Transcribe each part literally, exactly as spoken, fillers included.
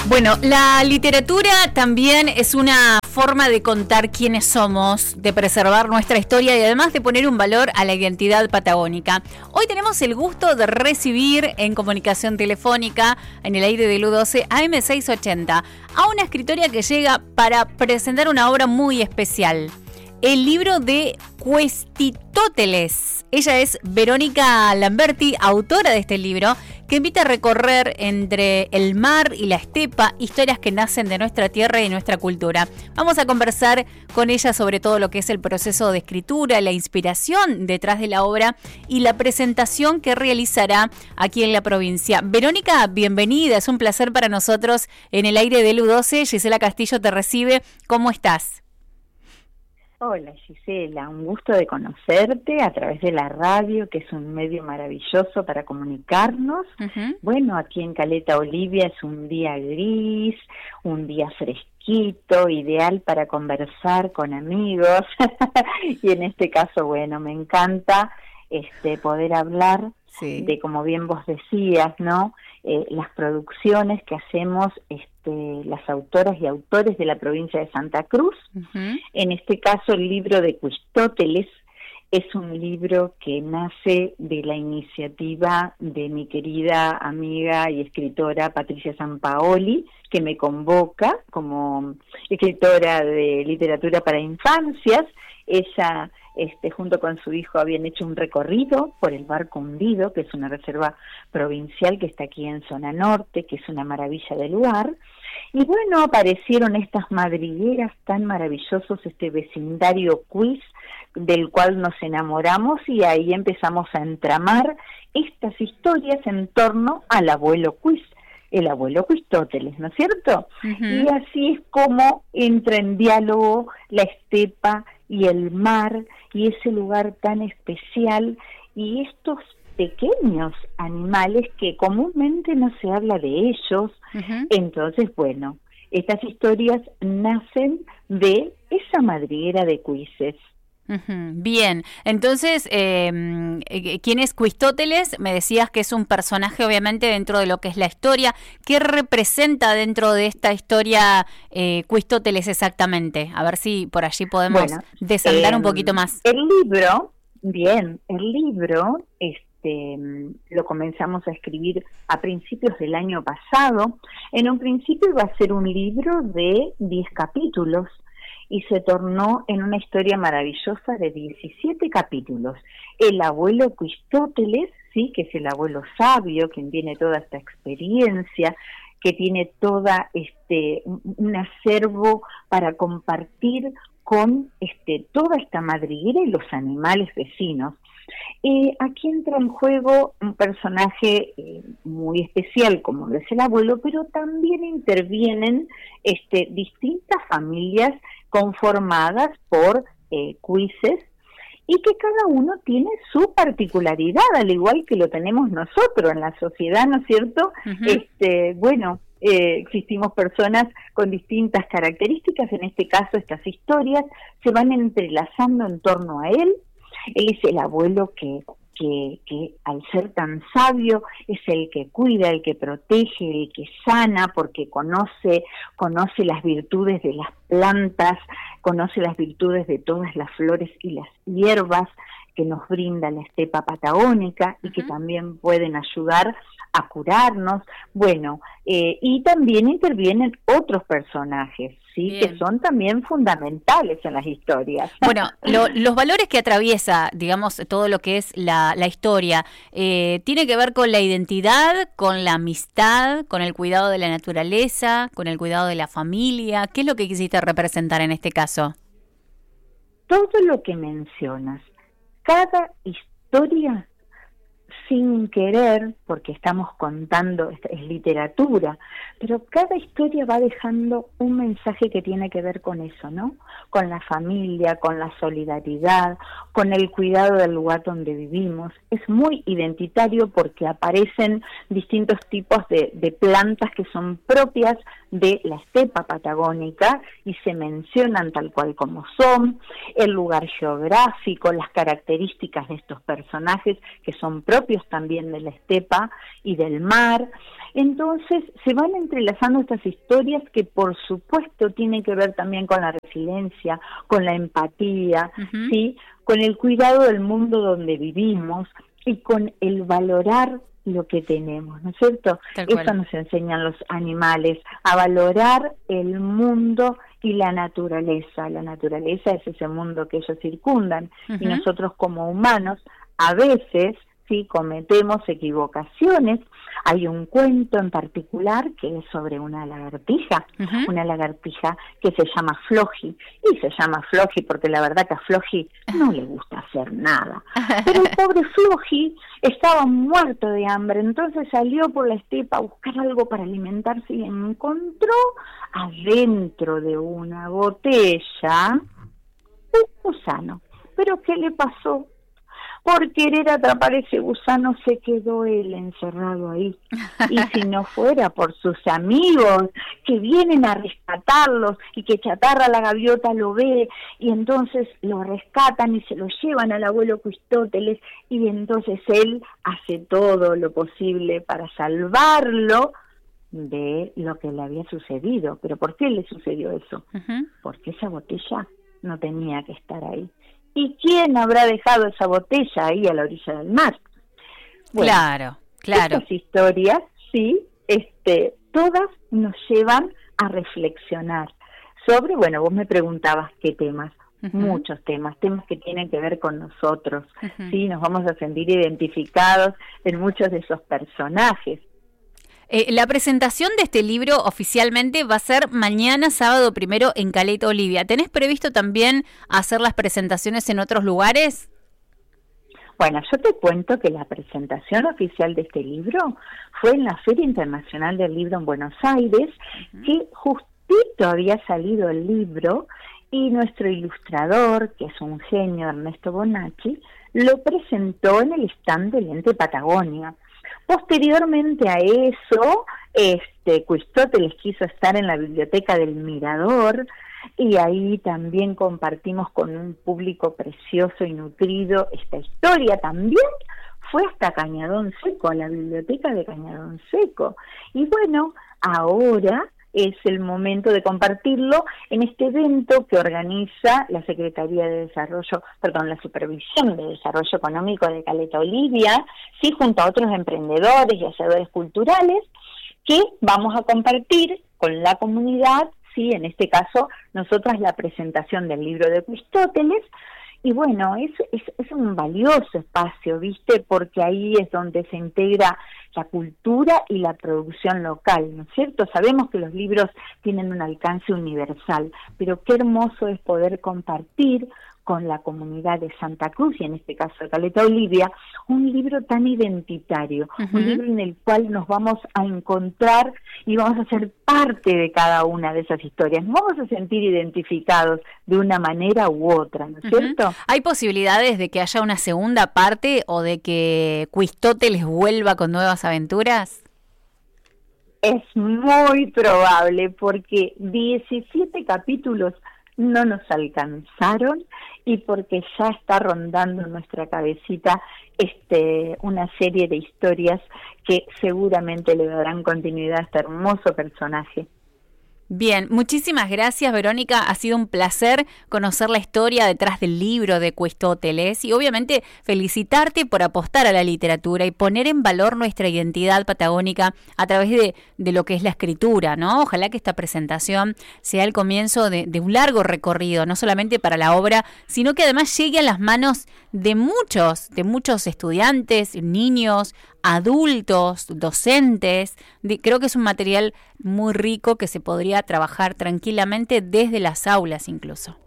Bueno, la literatura también es una forma de contar quiénes somos, de preservar nuestra historia y además de poner un valor a la identidad patagónica. Hoy tenemos el gusto de recibir en comunicación telefónica, en el aire del U doce A M seiscientos ochenta, a una escritora que llega para presentar una obra muy especial. El libro de Cuestitóteles. Ella es Verónica Lamberti, autora de este libro, que invita a recorrer entre el mar y la estepa historias que nacen de nuestra tierra y nuestra cultura. Vamos a conversar con ella sobre todo lo que es el proceso de escritura, la inspiración detrás de la obra y la presentación que realizará aquí en la provincia. Verónica, bienvenida, es un placer para nosotros en el aire del U doce. Gisela Castillo te recibe. ¿Cómo estás? Hola Gisela, un gusto de conocerte a través de la radio, que es un medio maravilloso para comunicarnos. Uh-huh. Bueno, aquí en Caleta Olivia es un día gris, un día fresquito, ideal para conversar con amigos. Y en este caso, bueno, me encanta este poder hablar sí. de, como bien vos decías, ¿no? Eh, las producciones que hacemos este, las autoras y autores de la provincia de Santa Cruz. Uh-huh. En este caso, el libro de Cuestitóteles es un libro que nace de la iniciativa de mi querida amiga y escritora Patricia Sampaoli, que me convoca como escritora de literatura para infancias. Ella, este, junto con su hijo, habían hecho un recorrido por el Barco Hundido, que es una reserva provincial que está aquí en zona norte, que es una maravilla de lugar. Y bueno, aparecieron estas madrigueras tan maravillosos, este vecindario quiz, del cual nos enamoramos, y ahí empezamos a entramar estas historias en torno al abuelo quiz, el abuelo Cuestitóteles, ¿no es cierto? Uh-huh. Y así es como entra en diálogo la estepa y el mar, y ese lugar tan especial, y estos pequeños animales que comúnmente no se habla de ellos. Uh-huh. Entonces, bueno, estas historias nacen de esa madriguera de cuises. Uh-huh. Bien, entonces, eh, ¿quién es Cuestitóteles? Me decías que es un personaje obviamente dentro de lo que es la historia. ¿Qué representa dentro de esta historia eh, Cuestitóteles exactamente? A ver si por allí podemos bueno, desandar eh, un poquito más. El libro, bien, el libro este, lo comenzamos a escribir a principios del año pasado. En un principio iba a ser un libro de diez capítulos, y se tornó en una historia maravillosa de diecisiete capítulos. El abuelo Cuestitóteles, sí, que es el abuelo sabio, quien tiene toda esta experiencia, que tiene toda este un acervo para compartir con este toda esta madriguera y los animales vecinos. Eh, aquí entra en juego un personaje eh, muy especial, como lo es el abuelo, pero también intervienen este, distintas familias conformadas por eh, cuises, y que cada uno tiene su particularidad, al igual que lo tenemos nosotros en la sociedad, ¿no es cierto? Uh-huh. Este, bueno, eh, existimos personas con distintas características. En este caso, estas historias se van entrelazando en torno a él. Él es el abuelo que, que, que al ser tan sabio es el que cuida, el que protege, el que sana, porque conoce, conoce las virtudes de las plantas, conoce las virtudes de todas las flores y las hierbas que nos brinda la estepa patagónica y que uh-huh. también pueden ayudar a curarnos. Bueno, eh, y también intervienen otros personajes, sí, Bien. que son también fundamentales en las historias. Bueno, lo, los valores que atraviesa, digamos, todo lo que es la, la historia, eh, tiene que ver con la identidad, con la amistad, con el cuidado de la naturaleza, con el cuidado de la familia. ¿Qué es lo que quisiste representar en este caso? Todo lo que mencionas. Cada historia, sin querer, porque estamos contando, es literatura, pero cada historia va dejando un mensaje que tiene que ver con eso, ¿no? Con la familia, con la solidaridad, con el cuidado del lugar donde vivimos. Es muy identitario porque aparecen distintos tipos de, de plantas que son propias de la estepa patagónica y se mencionan tal cual como son, el lugar geográfico, las características de estos personajes que son propios propios también de la estepa y del mar. Entonces se van entrelazando estas historias que por supuesto tienen que ver también con la resiliencia, con la empatía, uh-huh. ¿sí? Con el cuidado del mundo donde vivimos y con el valorar lo que tenemos, ¿no es cierto? Eso nos enseñan los animales, a valorar el mundo y la naturaleza. La naturaleza es ese mundo que ellos circundan, uh-huh. y nosotros como humanos a veces sí cometemos equivocaciones. Hay un cuento en particular que es sobre una lagartija, uh-huh. una lagartija que se llama Floji, y se llama Floji porque la verdad que a Floji no le gusta hacer nada. Pero el pobre Floji estaba muerto de hambre, entonces salió por la estepa a buscar algo para alimentarse y encontró adentro de una botella un gusano. ¿Pero qué le pasó? Por querer atrapar ese gusano se quedó él encerrado ahí. Y si no fuera por sus amigos que vienen a rescatarlos y que Chatarra la gaviota lo ve y entonces lo rescatan y se lo llevan al abuelo Quistóteles y entonces él hace todo lo posible para salvarlo de lo que le había sucedido. ¿Pero por qué le sucedió eso? Uh-huh. Porque esa botella no tenía que estar ahí. ¿Y quién habrá dejado esa botella ahí a la orilla del mar? Bueno, claro, claro. Estas historias, sí, este, todas nos llevan a reflexionar sobre, bueno, vos me preguntabas qué temas, uh-huh. muchos temas, temas que tienen que ver con nosotros, uh-huh. sí, nos vamos a sentir identificados en muchos de esos personajes. Eh, la presentación de este libro oficialmente va a ser mañana, sábado primero, en Caleta Olivia. ¿Tenés previsto también hacer las presentaciones en otros lugares? Bueno, yo te cuento que la presentación oficial de este libro fue en la Feria Internacional del Libro en Buenos Aires, uh-huh. que justito había salido el libro y nuestro ilustrador, que es un genio, Ernesto Bonacci, lo presentó en el stand del Ente Patagonia. Posteriormente a eso, este, Quistóteles quiso estar en la biblioteca del Mirador y ahí también compartimos con un público precioso y nutrido esta historia. También fue hasta Cañadón Seco, a la biblioteca de Cañadón Seco. Y bueno, ahora es el momento de compartirlo en este evento que organiza la Secretaría de Desarrollo, perdón, la Supervisión de Desarrollo Económico de Caleta Olivia, sí, junto a otros emprendedores y hacedores culturales, que vamos a compartir con la comunidad, sí, en este caso, nosotras la presentación del libro de Quistóteles. Y bueno, es, es, es un valioso espacio, ¿viste? Porque ahí es donde se integra la cultura y la producción local, ¿no es cierto? Sabemos que los libros tienen un alcance universal, pero qué hermoso es poder compartir con la comunidad de Santa Cruz, y en este caso de Caleta Olivia, un libro tan identitario, uh-huh. un libro en el cual nos vamos a encontrar y vamos a ser parte de cada una de esas historias. Nos vamos a sentir identificados de una manera u otra, ¿no es uh-huh. cierto? ¿Hay posibilidades de que haya una segunda parte o de que Quistóteles vuelva con nuevas aventuras? Es muy probable, porque diecisiete capítulos no nos alcanzaron y porque ya está rondando en nuestra cabecita este una serie de historias que seguramente le darán continuidad a este hermoso personaje. Bien, muchísimas gracias, Verónica. Ha sido un placer conocer la historia detrás del libro de Quistóteles y obviamente felicitarte por apostar a la literatura y poner en valor nuestra identidad patagónica a través de, de lo que es la escritura, ¿no? Ojalá que esta presentación sea el comienzo de, de un largo recorrido, no solamente para la obra, sino que además llegue a las manos de muchos, de muchos estudiantes, niños, adultos, docentes. Creo que es un material muy rico que se podría trabajar tranquilamente desde las aulas incluso.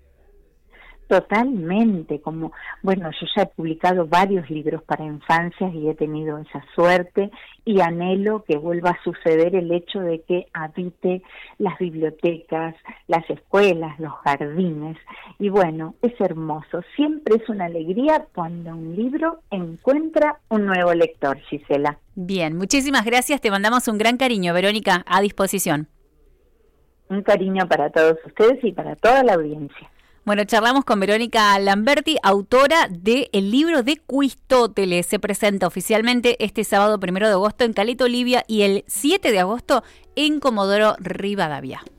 Totalmente, como, bueno, yo ya he publicado varios libros para infancias y he tenido esa suerte y anhelo que vuelva a suceder el hecho de que habite las bibliotecas, las escuelas, los jardines. Y bueno, es hermoso, siempre es una alegría cuando un libro encuentra un nuevo lector, Gisela. Bien, muchísimas gracias, te mandamos un gran cariño, Verónica, a disposición. Un cariño para todos ustedes y para toda la audiencia. Bueno, charlamos con Verónica Lamberti, autora del libro de Cuistóteles. Se presenta oficialmente este sábado primero de agosto en Caleta Olivia y el siete de agosto en Comodoro Rivadavia.